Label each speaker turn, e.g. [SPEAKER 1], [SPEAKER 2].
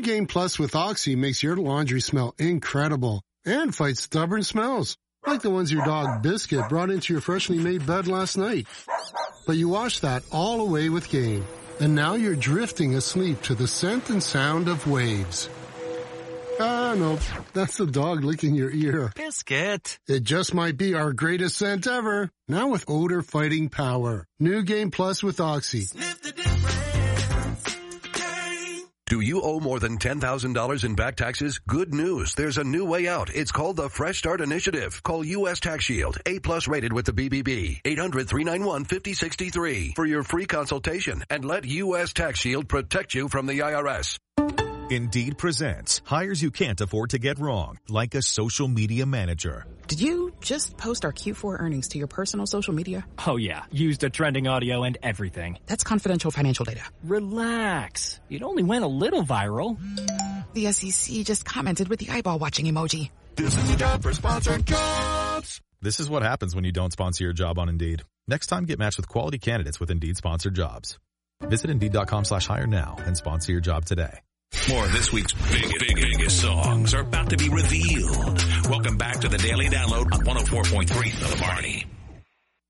[SPEAKER 1] New Game Plus with Oxy makes your laundry smell incredible and fights stubborn smells, like the ones your dog Biscuit brought into your freshly made bed last night. But you washed that all away with Game, and now you're drifting asleep to the scent and sound of waves. Ah, no, that's the dog licking your ear.
[SPEAKER 2] Biscuit.
[SPEAKER 1] It just might be our greatest scent ever. Now with odor fighting power. New Game Plus with Oxy.
[SPEAKER 3] Sniff the difference.
[SPEAKER 4] Do you owe more than $10,000 in back taxes? Good news. There's a new way out. It's called the Fresh Start Initiative. Call U.S. Tax Shield, A+ rated with the BBB. 800-391-5063 for your free consultation and let U.S. Tax Shield protect you from the IRS.
[SPEAKER 5] Indeed presents hires you can't afford to get wrong, like a social media manager.
[SPEAKER 6] Did you just post our Q4 earnings to your personal social media?
[SPEAKER 7] Oh yeah, used a trending audio and everything.
[SPEAKER 6] That's confidential financial data.
[SPEAKER 7] Relax. It only went a little viral.
[SPEAKER 6] The SEC just commented with the eyeball watching emoji.
[SPEAKER 3] This is the job for sponsored jobs.
[SPEAKER 5] This is what happens when you don't sponsor your job on Indeed. Next time, get matched with quality candidates with Indeed sponsored jobs. Visit Indeed.com/hire now and sponsor your job today.
[SPEAKER 8] More of this week's biggest songs are about to be revealed. Welcome back to the Daily Download on 104.3 The Marty.